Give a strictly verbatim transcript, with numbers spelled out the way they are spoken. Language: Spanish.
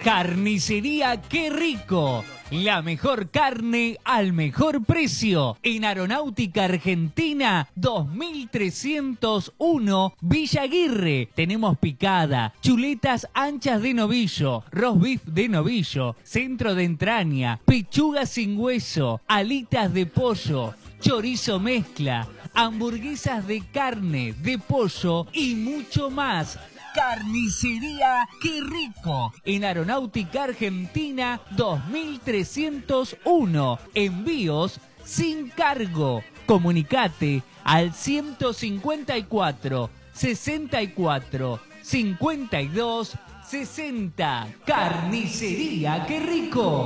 Carnicería Qué Rico. La mejor carne al mejor precio. En Aeronáutica Argentina dos mil trescientos uno Villa Aguirre. Tenemos picada, chuletas anchas de novillo, roast beef de novillo, centro de entraña, pechuga sin hueso, alitas de pollo, chorizo mezcla, hamburguesas de carne, de pollo y mucho más. Carnicería Qué Rico. En Aeronáutica Argentina dos mil trescientos uno. Envíos sin cargo. Comunicate al ciento cincuenta y cuatro, sesenta y cuatro, cincuenta y dos, sesenta. Carnicería Qué Rico.